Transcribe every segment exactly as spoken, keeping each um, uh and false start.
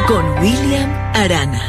con William Arana.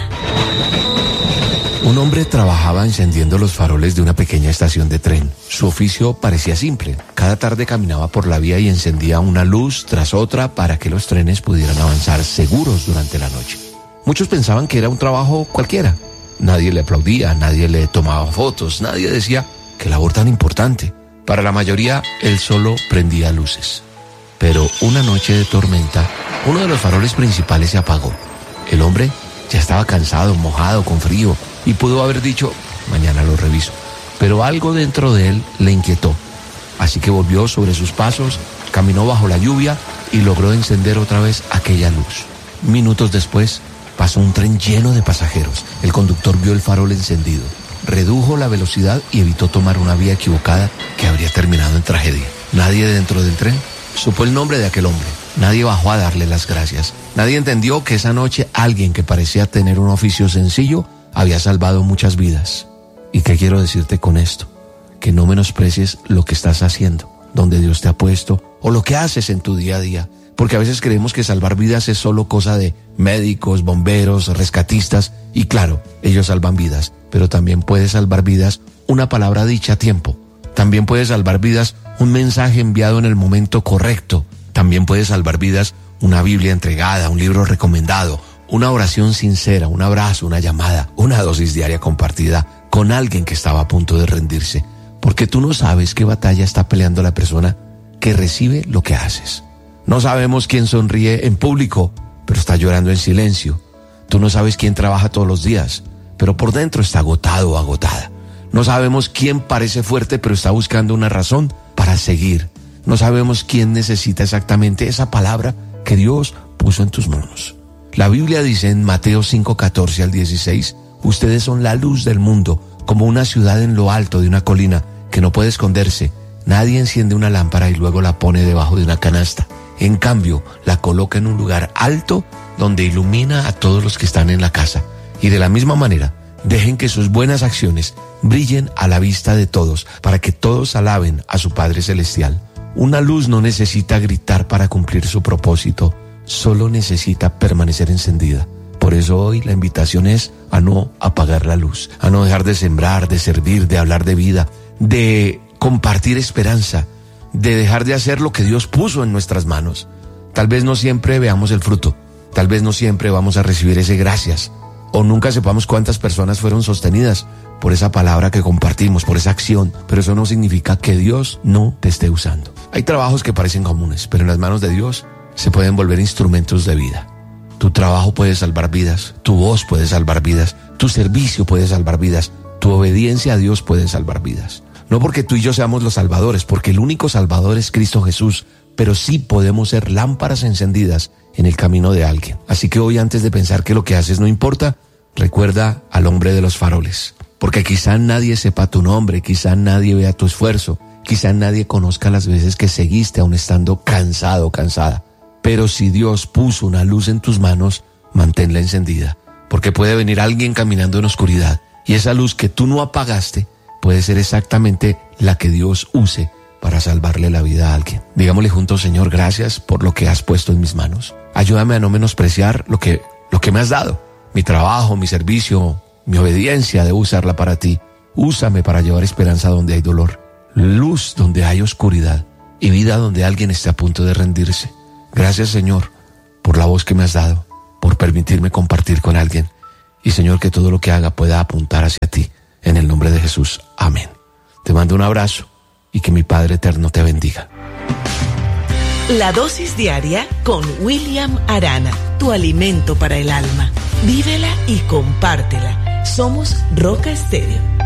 Un hombre trabajaba encendiendo los faroles de una pequeña estación de tren. Su oficio parecía simple. Cada tarde caminaba por la vía y encendía una luz tras otra para que los trenes pudieran avanzar seguros durante la noche. Muchos pensaban que era un trabajo cualquiera. Nadie le aplaudía, nadie le tomaba fotos, nadie decía qué labor tan importante. Para la mayoría, él solo prendía luces. Pero una noche de tormenta, uno de los faroles principales se apagó. El hombre ya estaba cansado, mojado, con frío, y pudo haber dicho, mañana lo reviso. Pero algo dentro de él le inquietó. Así que volvió sobre sus pasos, caminó bajo la lluvia y logró encender otra vez aquella luz. Minutos después, pasó un tren lleno de pasajeros. El conductor vio el farol encendido, redujo la velocidad y evitó tomar una vía equivocada que habría terminado en tragedia. Nadie dentro del tren supo el nombre de aquel hombre. Nadie bajó a darle las gracias. Nadie entendió que esa noche alguien que parecía tener un oficio sencillo había salvado muchas vidas. ¿Y qué quiero decirte con esto? Que no menosprecies lo que estás haciendo, donde Dios te ha puesto, o lo que haces en tu día a día. Porque a veces creemos que salvar vidas es solo cosa de médicos, bomberos, rescatistas. Y claro, ellos salvan vidas, pero también puede salvar vidas una palabra dicha a tiempo. También puede salvar vidas un mensaje enviado en el momento correcto. También puede salvar vidas una Biblia entregada, un libro recomendado, una oración sincera, un abrazo, una llamada, una dosis diaria compartida con alguien que estaba a punto de rendirse. Porque tú no sabes qué batalla está peleando la persona que recibe lo que haces. No sabemos quién sonríe en público, pero está llorando en silencio. Tú no sabes quién trabaja todos los días, pero por dentro está agotado o agotada. No sabemos quién parece fuerte, pero está buscando una razón para seguir. No sabemos quién necesita exactamente esa palabra que Dios puso en tus manos. La Biblia dice en Mateo cinco, catorce al dieciséis, ustedes son la luz del mundo, como una ciudad en lo alto de una colina que no puede esconderse. Nadie enciende una lámpara y luego la pone debajo de una canasta. En cambio, la coloca en un lugar alto donde ilumina a todos los que están en la casa. Y de la misma manera, dejen que sus buenas acciones brillen a la vista de todos, para que todos alaben a su Padre Celestial. Una luz no necesita gritar para cumplir su propósito, solo necesita permanecer encendida. Por eso hoy la invitación es a no apagar la luz, a no dejar de sembrar, de servir, de hablar de vida, de compartir esperanza, de dejar de hacer lo que Dios puso en nuestras manos. Tal vez no siempre veamos el fruto, tal vez no siempre vamos a recibir ese gracias, o nunca sepamos cuántas personas fueron sostenidas por esa palabra que compartimos, por esa acción, pero eso no significa que Dios no te esté usando. Hay trabajos que parecen comunes, pero en las manos de Dios se pueden volver instrumentos de vida. Tu trabajo puede salvar vidas, tu voz puede salvar vidas, tu servicio puede salvar vidas, tu obediencia a Dios puede salvar vidas. No porque tú y yo seamos los salvadores, porque el único salvador es Cristo Jesús, pero sí podemos ser lámparas encendidas en el camino de alguien. Así que hoy, antes de pensar que lo que haces no importa, recuerda al hombre de los faroles. Porque quizá nadie sepa tu nombre, quizá nadie vea tu esfuerzo, quizá nadie conozca las veces que seguiste aún estando cansado o cansada. Pero si Dios puso una luz en tus manos, manténla encendida. Porque puede venir alguien caminando en oscuridad y esa luz que tú no apagaste puede ser exactamente la que Dios use para salvarle la vida a alguien. Digámosle juntos: Señor, gracias por lo que has puesto en mis manos. Ayúdame a no menospreciar lo que, lo que me has dado. Mi trabajo, mi servicio, mi obediencia, debo usarla para ti. Úsame para llevar esperanza donde hay dolor, luz donde hay oscuridad y vida donde alguien esté a punto de rendirse. Gracias, Señor, por la voz que me has dado, por permitirme compartir con alguien. Y, Señor, que todo lo que haga pueda apuntar hacia ti. En el nombre de Jesús. Amén. Te mando un abrazo y que mi Padre eterno te bendiga. La dosis diaria con William Arana, tu alimento para el alma. Vívela y compártela. Somos Roca Estéreo.